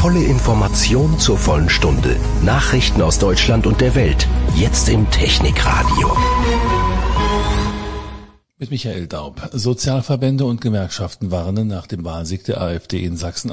Volle Information zur vollen Stunde. Nachrichten aus Deutschland und der Welt. Jetzt im Technikradio. Mit Michael Daub. Sozialverbände und Gewerkschaften warnen nach dem Wahlsieg der AfD in Sachsen